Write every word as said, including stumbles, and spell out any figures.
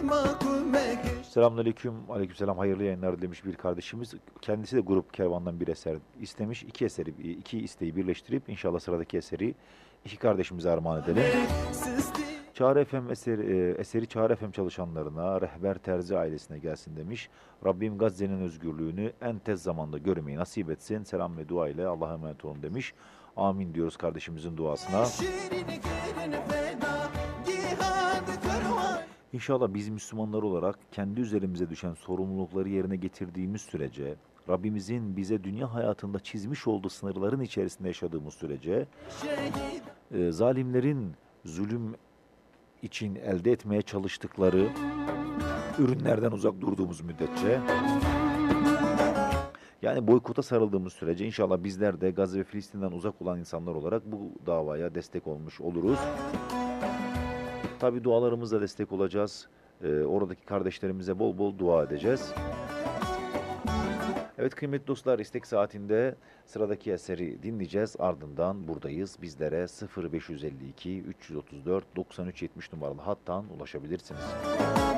Selamünaleyküm, aleykümselam, hayırlı yayınlar demiş bir kardeşimiz. Kendisi de Grup Kervan'dan bir eser istemiş. İki eseri, iki isteği birleştirip inşallah sıradaki eseri iki kardeşimize armağan edelim. Çağrı F M eseri, eseri Çağrı F M çalışanlarına, Rehber Terzi ailesine gelsin demiş. Rabbim Gazze'nin özgürlüğünü en tez zamanda görmeyi nasip etsin. Selam ve dua ile Allah'a emanet olun demiş. Amin diyoruz kardeşimizin duasına. İnşallah biz Müslümanlar olarak kendi üzerimize düşen sorumlulukları yerine getirdiğimiz sürece, Rabbimizin bize dünya hayatında çizmiş olduğu sınırların içerisinde yaşadığımız sürece, e, zalimlerin zulüm için elde etmeye çalıştıkları ürünlerden uzak durduğumuz müddetçe, yani boykota sarıldığımız sürece inşallah bizler de Gazze ve Filistin'den uzak olan insanlar olarak bu davaya destek olmuş oluruz. Tabi dualarımızla destek olacağız. Ee, oradaki kardeşlerimize bol bol dua edeceğiz. Evet kıymetli dostlar, istek saatinde sıradaki eseri dinleyeceğiz. Ardından buradayız. Bizlere sıfır beş yüz elli iki üç yüz otuz dört doksan üç yetmiş numaralı hattan ulaşabilirsiniz.